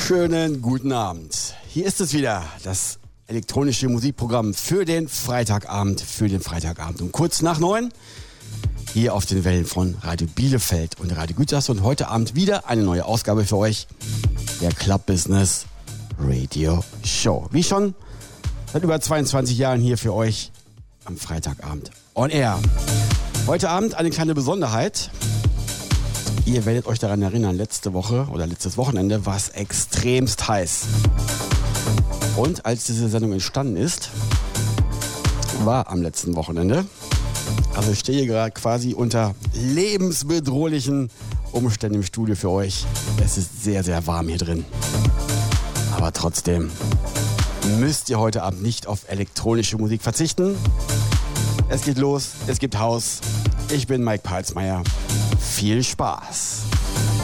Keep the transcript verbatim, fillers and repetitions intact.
Schönen guten Abend. Hier ist es wieder, das elektronische Musikprogramm für den Freitagabend, für den Freitagabend um kurz nach neun. Hier auf den Wellen von Radio Bielefeld und Radio Gütersloh und heute Abend wieder eine neue Ausgabe für euch, der Club Business Radio Show. Wie schon seit über zweiundzwanzig Jahren hier für euch am Freitagabend on air. Heute Abend eine kleine Besonderheit. Ihr werdet euch daran erinnern, letzte Woche oder letztes Wochenende war es extremst heiß. Und als diese Sendung entstanden ist, war am letzten Wochenende, also ich stehe gerade quasi unter lebensbedrohlichen Umständen im Studio für euch. Es ist sehr, sehr warm hier drin. Aber trotzdem müsst ihr heute Abend nicht auf elektronische Musik verzichten. Es geht los, es gibt Haus. Ich bin Mike Palsmeier. Viel Spaß.